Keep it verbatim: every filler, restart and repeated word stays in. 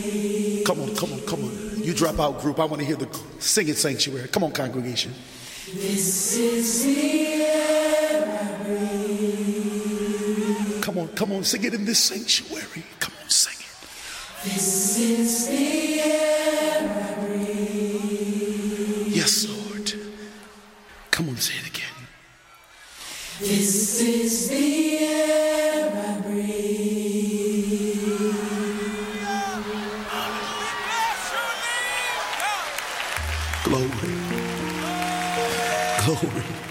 Come on, come on, come on. You drop out, group. I want to hear the singing sanctuary. Come on, congregation. This is the air I breathe. Come on, come on, sing it in this sanctuary. Come on, sing it. This is the air I breathe. Yes, Lord. Come on, say it again. This is the air I breathe. Glory. Glory.